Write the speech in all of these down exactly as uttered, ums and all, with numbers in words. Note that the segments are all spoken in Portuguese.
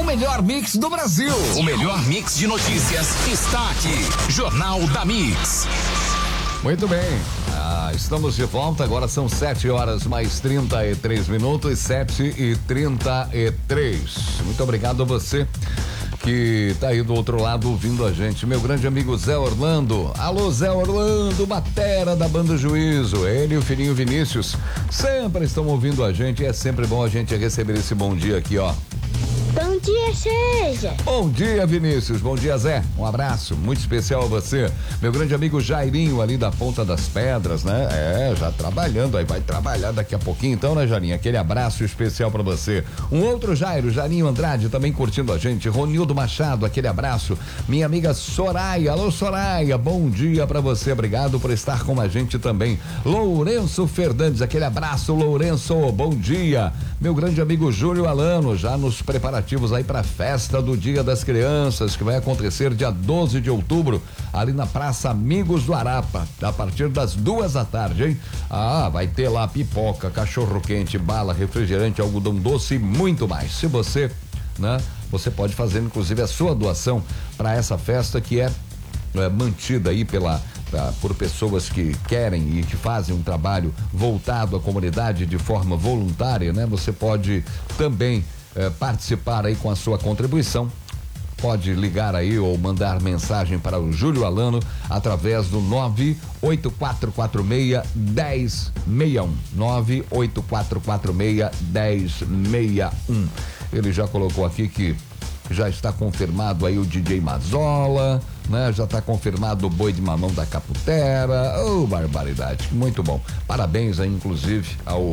melhor mix do Brasil. O melhor mix de notícias está aqui. Jornal da Mix. Muito bem, ah, estamos de volta, agora são sete horas mais trinta e três minutos, sete e trinta e três. Muito obrigado a você que tá aí do outro lado ouvindo a gente, meu grande amigo Zé Orlando. Alô, Zé Orlando, batera da Banda Juízo, ele e o filhinho Vinícius sempre estão ouvindo a gente, e é sempre bom a gente receber esse bom dia aqui, ó. Bom dia, Seja. Bom dia, Vinícius. Bom dia, Zé. Um abraço muito especial a você. Meu grande amigo Jairinho, ali da Ponta das Pedras, né? É, já trabalhando aí, vai trabalhar daqui a pouquinho então, né, Jairinho? Aquele abraço especial pra você. Um outro Jairo, Jairinho Andrade, também curtindo a gente. Ronildo Machado, aquele abraço. Minha amiga Soraya. Alô, Soraya. Bom dia pra você. Obrigado por estar com a gente também. Lourenço Fernandes, aquele abraço, Lourenço. Bom dia. Meu grande amigo Júlio Alano, já nos preparativos aí pra festa do Dia das Crianças, que vai acontecer dia doze de outubro, ali na Praça Amigos do Arapa, a partir das duas da tarde, hein? Ah, vai ter lá pipoca, cachorro quente, bala, refrigerante, algodão doce e muito mais. Se você, né, você pode fazer inclusive a sua doação para essa festa que é, é mantida aí pela Pra, por pessoas que querem e que fazem um trabalho voltado à comunidade de forma voluntária, né? Você pode também eh, participar aí com a sua contribuição. Pode ligar aí ou mandar mensagem para o Júlio Alano através do nove oito quatro quatro seis, um zero seis um. nove oito quatro quatro seis, um zero seis um. Ele já colocou aqui que já está confirmado aí o D J Mazola, né? Já está confirmado o Boi de Mamão da Caputera. Oh, barbaridade, muito bom. Parabéns aí, inclusive, ao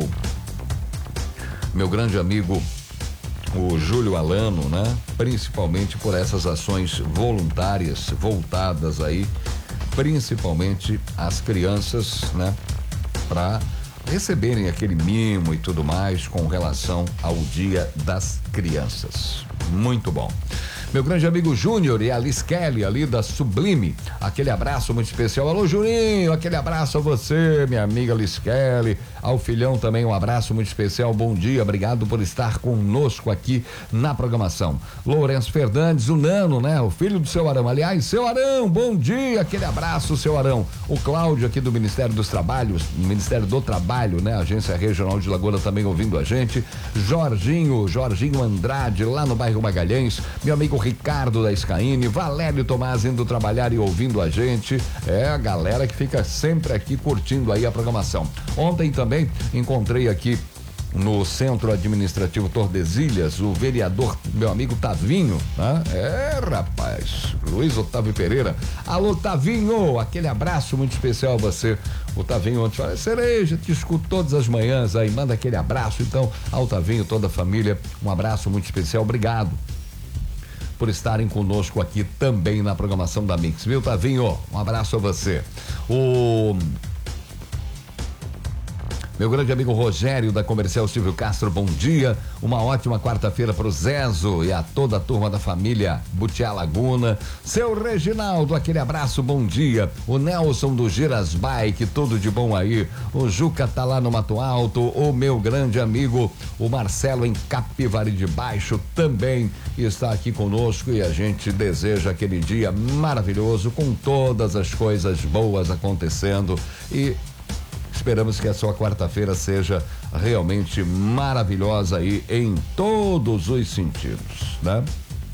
meu grande amigo, o Júlio Alano, né? Principalmente por essas ações voluntárias voltadas aí, principalmente às crianças, né? Para receberem aquele mimo e tudo mais com relação ao Dia das Crianças. Muito bom. Meu grande amigo Júnior e a Liz Kelly ali da Sublime, aquele abraço muito especial. Alô, Juninho, aquele abraço a você, minha amiga Liz Kelly. Ao filhão também um abraço muito especial, bom dia, obrigado por estar conosco aqui na programação. Lourenço Fernandes, o Nano, né? O filho do seu Arão, aliás, seu Arão, bom dia, aquele abraço, seu Arão. O Cláudio aqui do Ministério dos Trabalhos, Ministério do Trabalho, né? Agência Regional de Lagoa também ouvindo a gente. Jorginho, Jorginho Andrade, lá no bairro Magalhães, meu amigo Ricardo da Scaine, Valério Tomás indo trabalhar e ouvindo a gente. É a galera que fica sempre aqui curtindo aí a programação. Ontem também encontrei aqui no Centro Administrativo Tordesilhas o vereador, meu amigo Tavinho, né? É, rapaz, Luiz Otávio Pereira. Alô, Tavinho, aquele abraço muito especial a você. O Tavinho ontem falou, Cereja, te escuto todas as manhãs aí, manda aquele abraço, então, ao Tavinho, toda a família, um abraço muito especial, obrigado por estarem conosco aqui também na programação da Mix, viu, Tavinho? Um abraço a você. O meu grande amigo Rogério da Comercial Silvio Castro, bom dia, uma ótima quarta-feira pro Zezo e a toda a turma da família Butiá Laguna. Seu Reginaldo, aquele abraço, bom dia. O Nelson do Giras Bike, tudo de bom aí. O Juca tá lá no Mato Alto, o meu grande amigo, o Marcelo em Capivari de Baixo também está aqui conosco e a gente deseja aquele dia maravilhoso com todas as coisas boas acontecendo e esperamos que a sua quarta-feira seja realmente maravilhosa aí em todos os sentidos, né?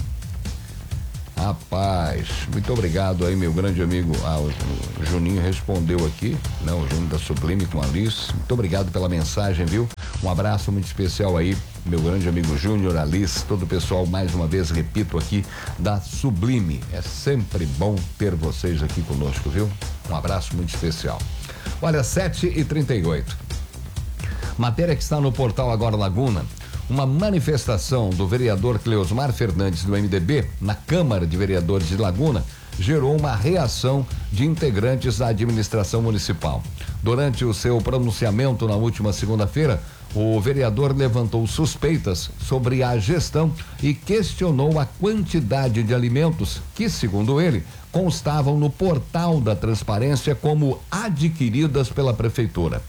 Rapaz, muito obrigado aí, meu grande amigo. Ah, o, o Juninho respondeu aqui, né? O Juninho da Sublime com a Alice. Muito obrigado pela mensagem, viu? Um abraço muito especial aí, meu grande amigo Júnior, Alice, todo o pessoal, mais uma vez, repito aqui, da Sublime. É sempre bom ter vocês aqui conosco, viu? Um abraço muito especial. Olha, sete e trinta e oito. Matéria que está no portal Agora Laguna. Uma manifestação do vereador Cleosmar Fernandes do M D B na Câmara de Vereadores de Laguna gerou uma reação de integrantes da administração municipal. Durante o seu pronunciamento na última segunda-feira, o vereador levantou suspeitas sobre a gestão e questionou a quantidade de alimentos que, segundo ele, constavam no portal da transparência como adquiridas pela prefeitura.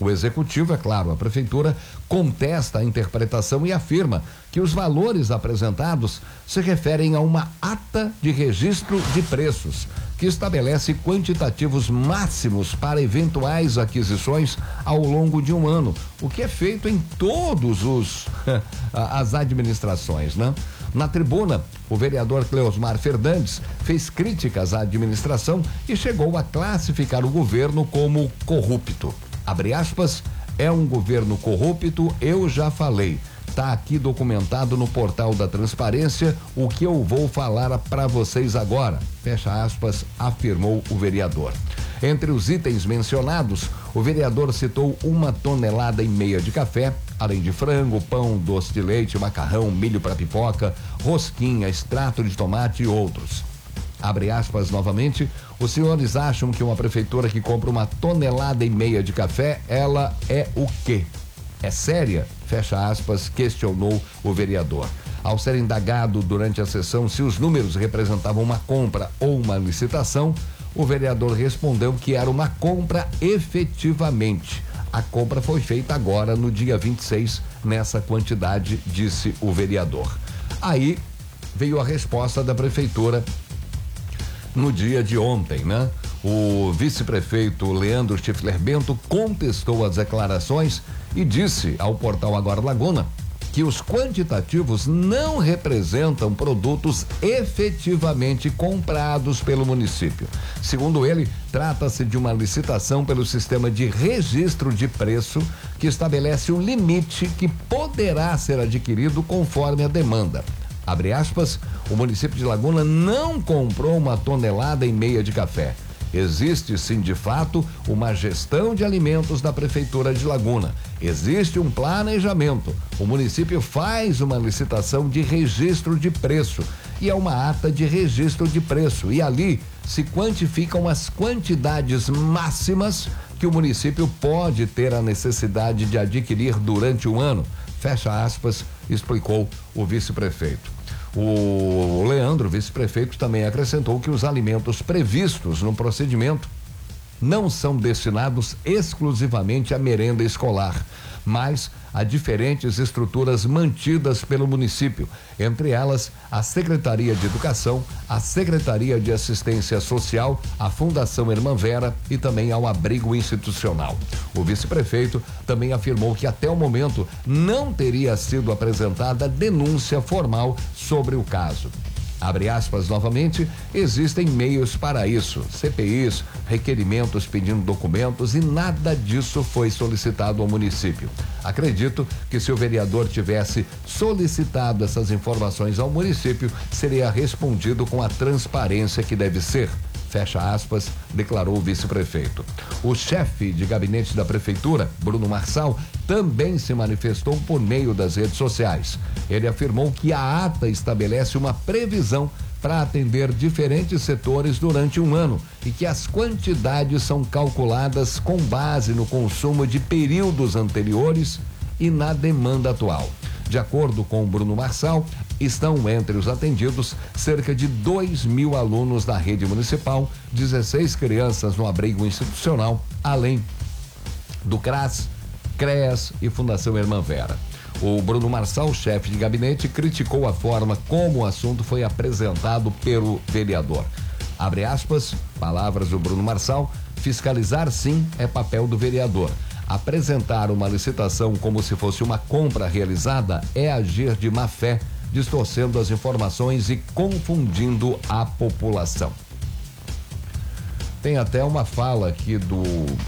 O executivo, é claro, a prefeitura contesta a interpretação e afirma que os valores apresentados se referem a uma ata de registro de preços, que estabelece quantitativos máximos para eventuais aquisições ao longo de um ano, o que é feito em todos os as administrações, né? Na tribuna, o vereador Cleosmar Fernandes fez críticas à administração e chegou a classificar o governo como corrupto. Abre aspas, é um governo corrupto, eu já falei. Tá aqui documentado no portal da transparência o que eu vou falar para vocês agora. Fecha aspas, afirmou o vereador. Entre os itens mencionados, o vereador citou uma tonelada e meia de café, além de frango, pão, doce de leite, macarrão, milho para pipoca, rosquinha, extrato de tomate e outros. Abre aspas novamente, os senhores acham que uma prefeitura que compra uma tonelada e meia de café, ela é o quê? É séria? Fecha aspas, questionou o vereador. Ao ser indagado durante a sessão se os números representavam uma compra ou uma licitação, o vereador respondeu que era uma compra efetivamente. A compra foi feita agora no dia vinte e seis, nessa quantidade, disse o vereador. Aí veio a resposta da prefeitura no dia de ontem, né? O vice-prefeito Leandro Stifler Bento contestou as declarações e disse ao portal Agora Laguna que os quantitativos não representam produtos efetivamente comprados pelo município. Segundo ele, trata-se de uma licitação pelo sistema de registro de preço que estabelece um limite que poderá ser adquirido conforme a demanda. Abre aspas, o município de Laguna não comprou uma tonelada e meia de café. Existe sim, de fato, uma gestão de alimentos da prefeitura de Laguna. Existe um planejamento. O município faz uma licitação de registro de preço e é uma ata de registro de preço. E ali se quantificam as quantidades máximas que o município pode ter a necessidade de adquirir durante um ano. Fecha aspas, explicou o vice-prefeito. O Leandro, vice-prefeito, também acrescentou que os alimentos previstos no procedimento não são destinados exclusivamente à merenda escolar, mas a diferentes estruturas mantidas pelo município, entre elas a Secretaria de Educação, a Secretaria de Assistência Social, a Fundação Irmã Vera e também ao abrigo institucional. O vice-prefeito também afirmou que até o momento não teria sido apresentada denúncia formal sobre o caso. Abre aspas novamente, existem meios para isso, C P Is, requerimentos pedindo documentos e nada disso foi solicitado ao município. Acredito que se o vereador tivesse solicitado essas informações ao município, seria respondido com a transparência que deve ser. Fecha aspas, declarou o vice-prefeito. O chefe de gabinete da prefeitura, Bruno Marçal, também se manifestou por meio das redes sociais. Ele afirmou que a ata estabelece uma previsão para atender diferentes setores durante um ano e que as quantidades são calculadas com base no consumo de períodos anteriores e na demanda atual. De acordo com o Bruno Marçal, estão entre os atendidos cerca de dois mil alunos da rede municipal, dezesseis crianças no abrigo institucional, além do CRAS, CREAS e Fundação Irmã Vera. O Bruno Marçal, chefe de gabinete, criticou a forma como o assunto foi apresentado pelo vereador. Abre aspas, palavras do Bruno Marçal, fiscalizar sim é papel do vereador. Apresentar uma licitação como se fosse uma compra realizada é agir de má fé, distorcendo as informações e confundindo a população. Tem até uma fala aqui do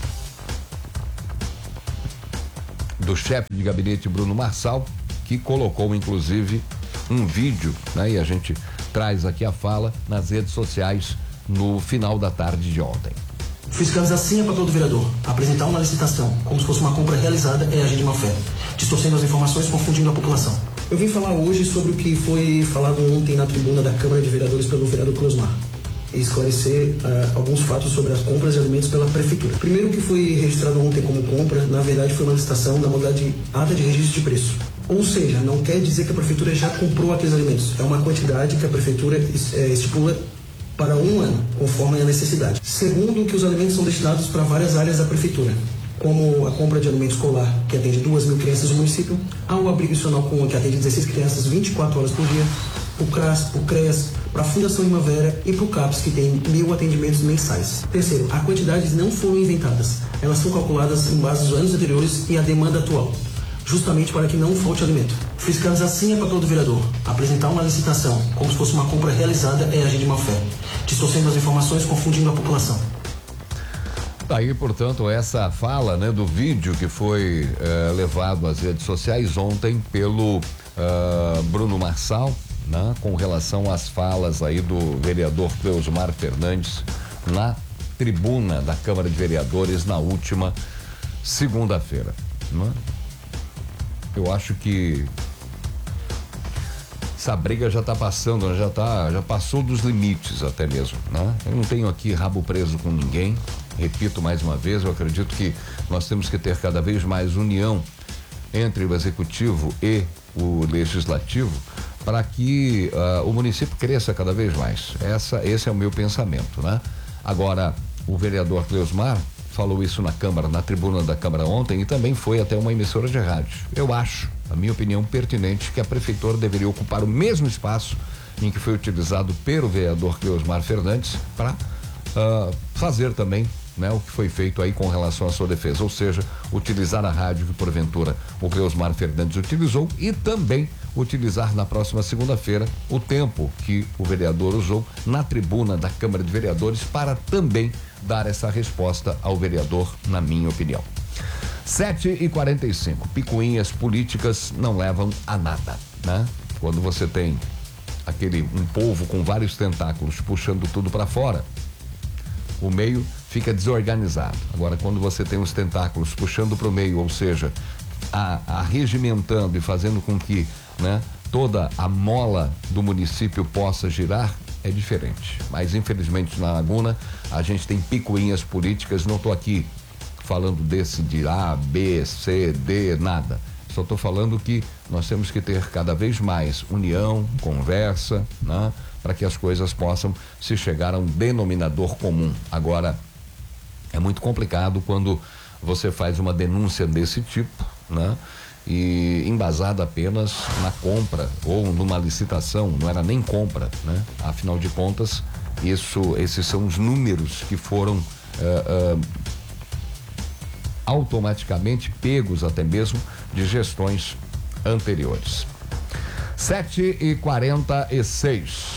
do chefe de gabinete Bruno Marçal, que colocou inclusive um vídeo, né? E a gente traz aqui a fala nas redes sociais no final da tarde de ontem. Fiscalizar sim é papel do vereador. Apresentar uma licitação como se fosse uma compra realizada é agir de má fé, distorcendo as informações e confundindo a população. Eu vim falar hoje sobre o que foi falado ontem na tribuna da Câmara de Vereadores pelo vereador Cleosmar e esclarecer uh, alguns fatos sobre as compras de alimentos pela prefeitura. Primeiro, o que foi registrado ontem como compra, na verdade foi uma licitação da modalidade ata de registro de preço. Ou seja, não quer dizer que a prefeitura já comprou aqueles alimentos. É uma quantidade que a prefeitura é, estipula para um ano, conforme a necessidade. Segundo, que os alimentos são destinados para várias áreas da prefeitura. como a compra de alimento escolar, que atende duas mil crianças no município, ao abrigo institucional com que atende dezesseis crianças vinte e quatro horas por dia, o CRAS, o CREAS, para a Fundação Primavera e para o CAPS, que tem mil atendimentos mensais. Terceiro, as quantidades não foram inventadas, elas são calculadas em base dos anos anteriores e a demanda atual, justamente para que não falte alimento. Fiscalizar sim é papel do vereador. Apresentar uma licitação como se fosse uma compra realizada é agir de má fé, distorcendo as informações, confundindo a população. Tá aí, portanto, essa fala, né, do vídeo que foi eh, levado às redes sociais ontem pelo uh, Bruno Marçal, né, com relação às falas aí do vereador Cleusmar Fernandes na tribuna da Câmara de Vereadores na última segunda-feira, né? Eu acho que essa briga já está passando, né? já tá, já passou dos limites até mesmo, né? Eu não tenho aqui rabo preso com ninguém. Repito mais uma vez, eu acredito que nós temos que ter cada vez mais união entre o executivo e o legislativo para que uh, o município cresça cada vez mais. Essa, esse é o meu pensamento, né? Agora, o vereador Cleusmar falou isso na Câmara, na tribuna da Câmara ontem, e também foi até uma emissora de rádio. Eu acho, a minha opinião pertinente, que a prefeitura deveria ocupar o mesmo espaço em que foi utilizado pelo vereador Cleusmar Fernandes para uh, fazer também, né, o que foi feito aí com relação à sua defesa, ou seja, utilizar a rádio que porventura o Cleusmar Fernandes utilizou e também utilizar na próxima segunda-feira o tempo que o vereador usou na tribuna da Câmara de Vereadores para também dar essa resposta ao vereador, na minha opinião. sete e quarenta e cinco, picuinhas políticas não levam a nada, né? Quando você tem aquele um povo com vários tentáculos puxando tudo para fora, o meio fica desorganizado. Agora, quando você tem os tentáculos puxando para o meio, ou seja, a, arregimentando e fazendo com que, né, toda a mola do município possa girar, é diferente. Mas, infelizmente, na Laguna, a gente tem picuinhas políticas. Não estou aqui falando desse de A, B, C, D, nada. Só estou falando que nós temos que ter cada vez mais união, conversa, né, para que as coisas possam se chegar a um denominador comum. Agora, é muito complicado quando você faz uma denúncia desse tipo, né? E embasada apenas na compra ou numa licitação, não era nem compra, né? Afinal de contas, isso, esses são os números que foram uh, uh, automaticamente pegos até mesmo de gestões anteriores. sete e quarenta e seis.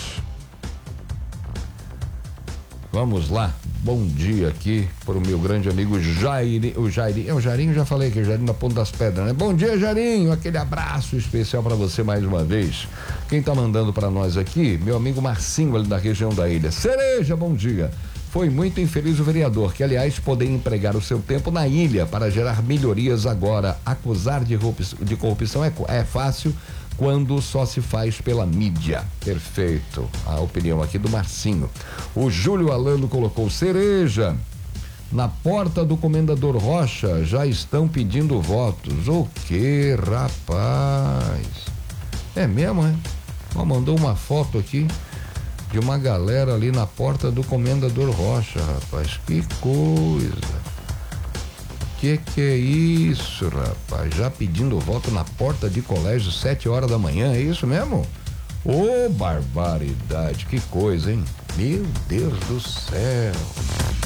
Vamos lá, bom dia aqui para o meu grande amigo Jairinho, o Jairinho, é o Jairinho, já falei que o Jairinho na Ponta das Pedras, né? Bom dia, Jairinho, aquele abraço especial para você mais uma vez. Quem tá mandando para nós aqui, meu amigo Marcinho, ali da região da ilha. Cereja, bom dia. Foi muito infeliz o vereador, que aliás poderia empregar o seu tempo na ilha para gerar melhorias agora. Acusar de, de corrupção é, é fácil quando só se faz pela mídia. Perfeito. A opinião aqui do Marcinho. O Júlio Alano colocou: Cereja, na porta do Comendador Rocha já estão pedindo votos. O que, rapaz? É mesmo, é? Ó, mandou uma foto aqui de uma galera ali na porta do Comendador Rocha, rapaz. Que coisa. Que que é isso, rapaz? Já pedindo voto na porta de colégio, sete horas da manhã, é isso mesmo? Ô, barbaridade, que coisa, hein? Meu Deus do céu.